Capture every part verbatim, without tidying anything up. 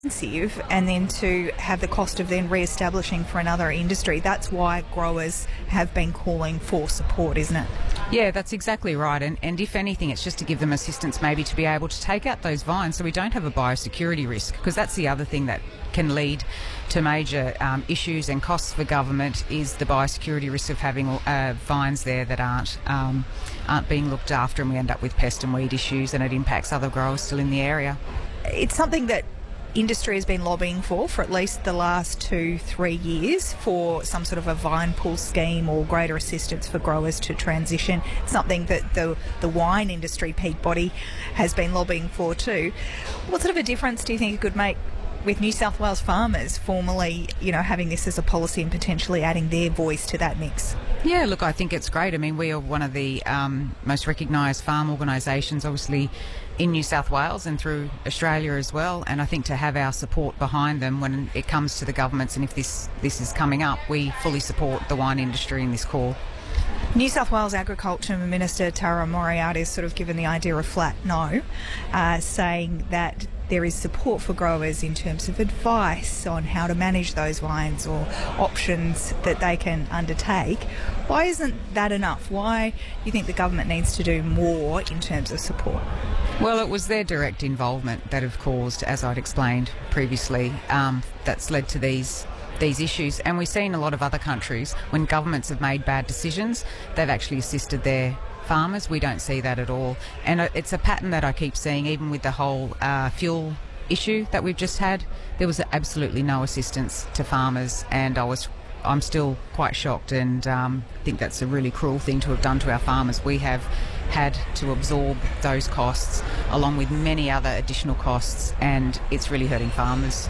expensive, and then to have the cost of then re-establishing for another industry. That's why growers have been calling for support, isn't it? Yeah, that's exactly right. And, and if anything, it's just to give them assistance maybe to be able to take out those vines so we don't have a biosecurity risk, because that's the other thing that can lead to major um, issues and costs for government is the biosecurity risk of having uh, vines there that aren't um, aren't being looked after, and we end up with pest and weed issues, and it impacts other growers still in the area. It's something that industry has been lobbying for for at least the last two, three years for some sort of a vine pull scheme or greater assistance for growers to transition. It's something that the, the wine industry peak body has been lobbying for too. What sort of a difference do you think it could make with New South Wales farmers formally, you know, having this as a policy and potentially adding their voice to that mix? Yeah, look, I think it's great. I mean, we are one of the um, most recognised farm organisations, obviously, in New South Wales and through Australia as well. And I think to have our support behind them when it comes to the governments, and if this, this is coming up, we fully support the wine industry in this call. New South Wales Agriculture Minister Tara Moriarty has sort of given the idea of flat no, uh, saying that there is support for growers in terms of advice on how to manage those vines or options that they can undertake. Why isn't that enough? Why do you think the government needs to do more in terms of support? Well, it was their direct involvement that have caused, as I'd explained previously, um, that's led to these these issues. And we've seen a lot of other countries, when governments have made bad decisions, they've actually assisted their farmers. We don't see that at all. And it's a pattern that I keep seeing, even with the whole uh, fuel issue that we've just had. There was absolutely no assistance to farmers, and I was I'm still quite shocked, and um, think that's a really cruel thing to have done to our farmers. We have had to absorb those costs along with many other additional costs, and it's really hurting farmers.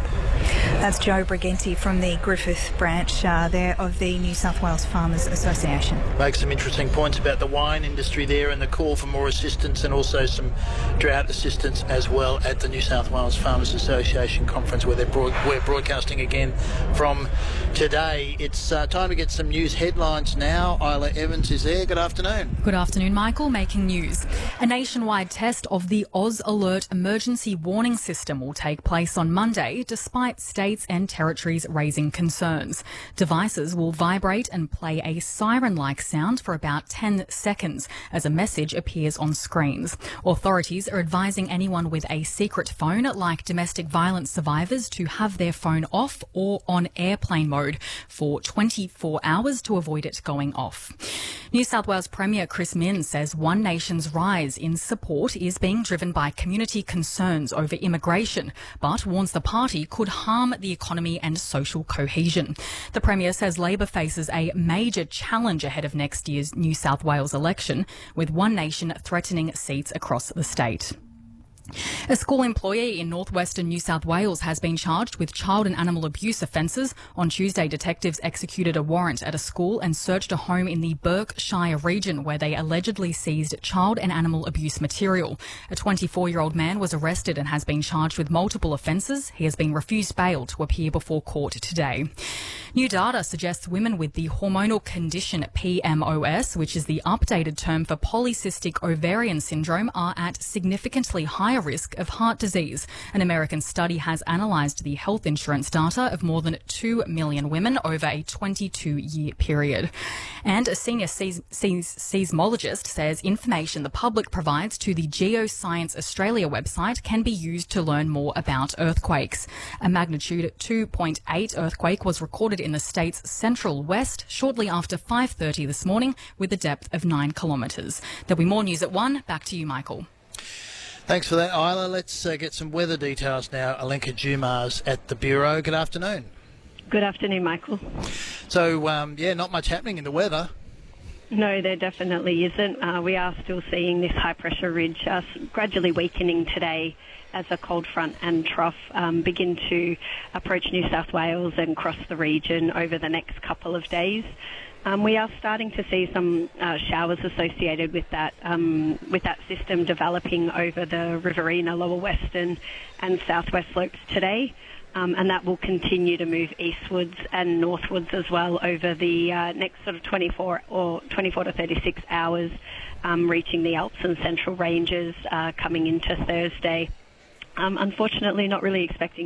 That's Jo Briganti from the Griffith branch uh, there of the New South Wales Farmers Association. Make some interesting points about the wine industry there and the call for more assistance, and also some drought assistance as well at the New South Wales Farmers Association conference where they're broad- we're broadcasting again from today. It's uh, time to get some news headlines now. Isla Evans is there. Good afternoon. Good afternoon, Michael. Making news. A nationwide test of the Oz Alert emergency warning system will take place on Monday, despite states and territories raising concerns. Devices will vibrate and play a siren-like sound for about ten seconds as a message appears on screens. Authorities are advising anyone with a secret phone, like domestic violence survivors, to have their phone off or on airplane mode for twenty-four hours to avoid it going off. New South Wales Premier Chris Minns says One Nation's rise in support is being driven by community concerns over immigration, but warns the party could harm the economy and social cohesion. The Premier says Labor faces a major challenge ahead of next year's New South Wales election, with One Nation threatening seats across the state. A school employee in northwestern New South Wales has been charged with child and animal abuse offences. On Tuesday, detectives executed a warrant at a school and searched a home in the Berkshire region where they allegedly seized child and animal abuse material. A twenty-four-year-old man was arrested and has been charged with multiple offences. He has been refused bail to appear before court today. New data suggests women with the hormonal condition P M O S, which is the updated term for polycystic ovarian syndrome, are at significantly higher risk of heart disease. An American study has analysed the health insurance data of more than two million women over a twenty-two-year period. And a senior seis- seis- seismologist says information the public provides to the Geoscience Australia website can be used to learn more about earthquakes. A magnitude two point eight earthquake was recorded in the state's central west shortly after five thirty this morning with a depth of nine kilometres. There'll be more news at one. Back to you, Michael. Thanks for that, Isla. Let's uh, get some weather details now. Alenka Dumas at the Bureau. Good afternoon. Good afternoon, Michael. So, um, yeah, not much happening in the weather. No, there definitely isn't. Uh, we are still seeing this high-pressure ridge uh, gradually weakening today as a cold front and trough um, begin to approach New South Wales and cross the region over the next couple of days. Um, we are starting to see some uh, showers associated with that um, with that system developing over the Riverina, lower western and southwest slopes today, um, and that will continue to move eastwards and northwards as well over the uh, next sort of twenty-four or twenty-four to thirty-six hours, um, reaching the Alps and Central Ranges uh, coming into Thursday. Um, unfortunately, not really expecting